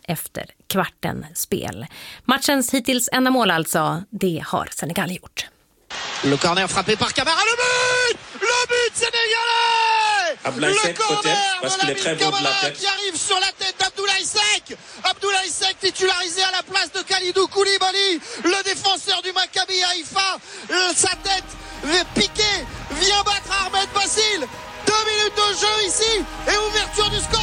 efter kvarten spel. Matchens hittills enda mål alltså, det har Senegal gjort. Le corner frappé par Camara, le but sénégalais! Abdoulaye Seck peut-être, parce qu'il est très beau de la tête. Qui arrive sur la tête d'Abdoulaye Seck. Abdoulaye Seck titularisé à la place de Kalidou Koulibaly, le défenseur du Maccabi Haïfa. Sa tête piquée vient battre Ahmed Bassil. 2 minutes de jeu ici et ouverture du score.